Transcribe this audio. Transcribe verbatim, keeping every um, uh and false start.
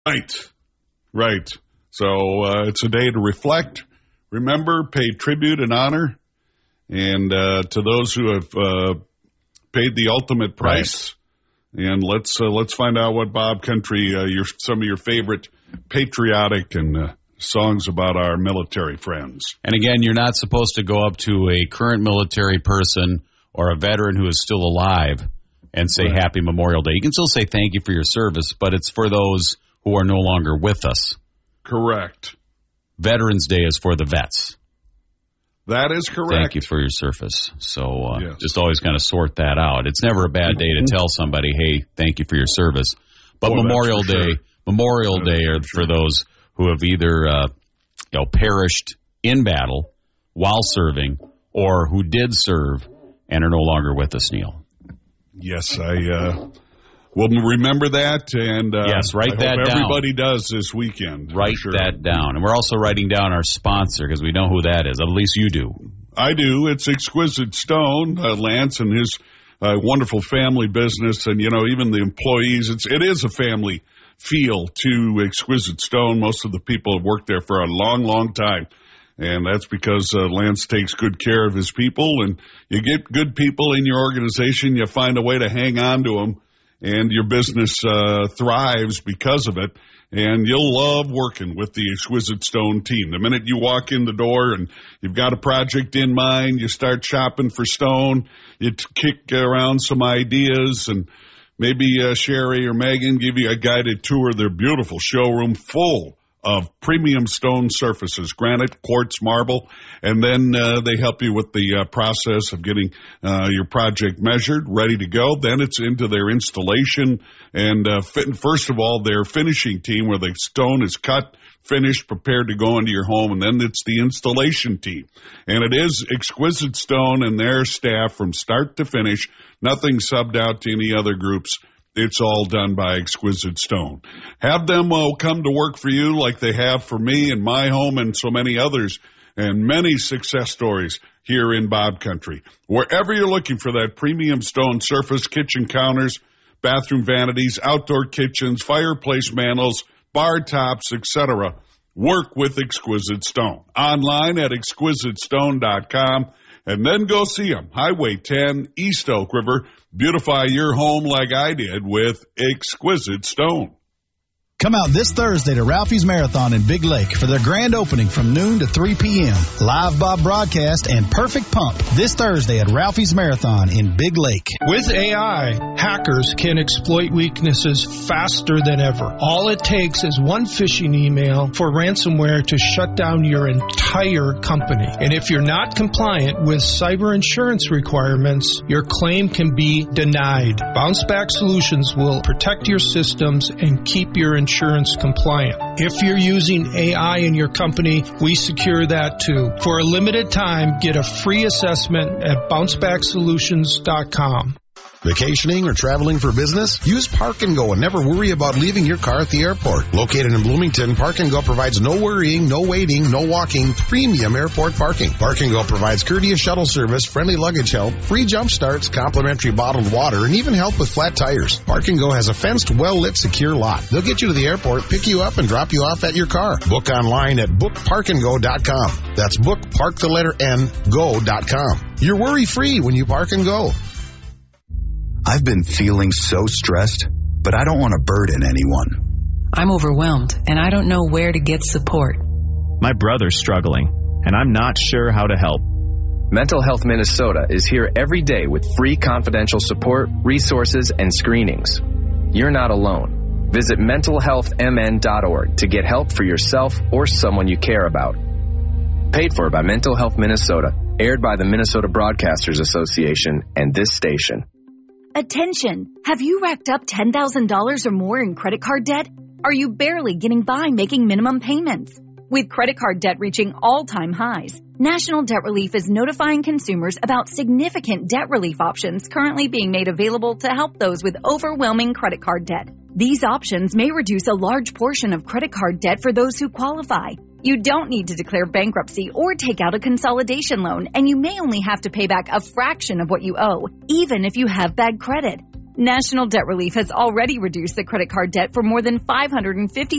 Right, right. So uh, it's a day to reflect, remember, pay tribute and honor, and uh, to those who have uh, paid the ultimate price. Right. And let's uh, let's find out what Bob Country, uh, your some of your favorite patriotic and uh, songs about our military friends. And again, you're not supposed to go up to a current military person or a veteran who is still alive and say right. Happy Memorial Day. You can still say thank you for your service, but it's for those who are no longer with us. Correct. Veterans Day is for the vets. That is correct. Thank you for your service. So uh, yes. just always kind of sort that out. It's never a bad day to tell somebody, hey, thank you for your service. But Boy, Memorial Day, sure. Memorial that Day are for, sure. for those who have either uh, you know perished in battle while serving or who did serve and are no longer with us, Neil. Yes, I uh, will remember that. And uh, yes, write I that hope down. Everybody does this weekend. Write sure. that down. And we're also writing down our sponsor because we know who that is. At least you do. I do. It's Exquisite Stone, uh, Lance and his uh, wonderful family business. And, you know, even the employees, it's, it is a family feel to Exquisite Stone. Most of the people have worked there for a long, long time. And that's because uh, Lance takes good care of his people. And you get good people in your organization, you find a way to hang on to them. And your business uh, thrives because of it. And you'll love working with the Exquisite Stone team. The minute you walk in the door and you've got a project in mind, you start shopping for stone, you t- kick around some ideas, and maybe uh, Sherry or Megan give you a guided tour of their beautiful showroom full of premium stone surfaces, granite, quartz, marble, and then uh, they help you with the uh, process of getting uh, your project measured, ready to go. Then it's into their installation and uh, fit, first of all, their finishing team where the stone is cut, finished, prepared to go into your home, and then it's the installation team. And it is Exquisite Stone and their staff from start to finish, nothing subbed out to any other groups. It's all done by Exquisite Stone. Have them uh, come to work for you like they have for me and my home and so many others, and many success stories here in Bob Country. Wherever you're looking for that premium stone surface, kitchen counters, bathroom vanities, outdoor kitchens, fireplace mantles, bar tops, et cetera, work with Exquisite Stone. Online at exquisite stone dot com. And then go see them. Highway ten, East Oak River. Beautify your home like I did with Exquisite Stone. Come out this Thursday to Ralphie's Marathon in Big Lake for their grand opening from noon to three p.m. Live Bob broadcast and perfect pump this Thursday at Ralphie's Marathon in Big Lake. With A I, hackers can exploit weaknesses faster than ever. All it takes is one phishing email for ransomware to shut down your entire company. And if you're not compliant with cyber insurance requirements, your claim can be denied. Bounce Back Solutions will protect your systems and keep your insurance insurance compliant. If you're using A I in your company, we secure that too. For a limited time, get a free assessment at bounce back solutions dot com. Vacationing or traveling for business? Use Park and Go and never worry about leaving your car at the airport. Located in Bloomington, Park and Go provides no worrying, no waiting, no walking, premium airport parking. Park and Go provides courteous shuttle service, friendly luggage help, free jump starts, complimentary bottled water, and even help with flat tires. Park and Go has a fenced, well-lit, secure lot. They'll get you to the airport, pick you up, and drop you off at your car. Book online at book park and go dot com. That's book, park the letter N, go dot com. You're worry-free when you Park and Go. I've been feeling so stressed, but I don't want to burden anyone. I'm overwhelmed, and I don't know where to get support. My brother's struggling, and I'm not sure how to help. Mental Health Minnesota is here every day with free confidential support, resources, and screenings. You're not alone. Visit mental health m n dot org to get help for yourself or someone you care about. Paid for by Mental Health Minnesota, aired by the Minnesota Broadcasters Association and this station. Attention! Have you racked up ten thousand dollars or more in credit card debt? Are you barely getting by making minimum payments? With credit card debt reaching all-time highs, National Debt Relief is notifying consumers about significant debt relief options currently being made available to help those with overwhelming credit card debt. These options may reduce a large portion of credit card debt for those who qualify. You don't need to declare bankruptcy or take out a consolidation loan, and you may only have to pay back a fraction of what you owe, even if you have bad credit. National Debt Relief has already reduced the credit card debt for more than five hundred fifty